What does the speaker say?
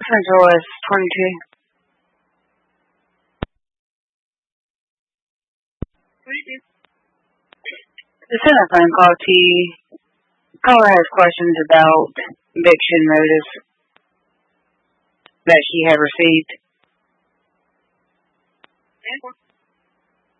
Central is 22. Just sent a phone call to you. Caller has questions about eviction notice that she had received.